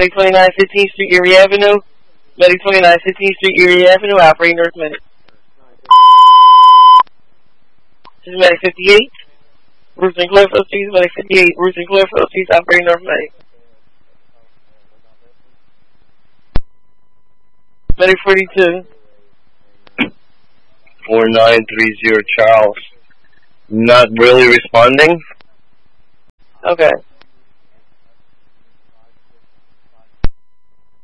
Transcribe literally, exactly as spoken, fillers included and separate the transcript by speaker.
Speaker 1: Medic twenty-nine fifteenth Street, Erie Avenue. Medic twenty-nine fifteenth Street, Erie Avenue, operating North Medic. This is Medic fifty-eight. Bruce and Clearfield Street, Medic fifty-eight. Bruce and Clearfield Street, operating North Medic. Medic forty-two.
Speaker 2: four nine three zero Charles. Not really responding.
Speaker 1: Okay.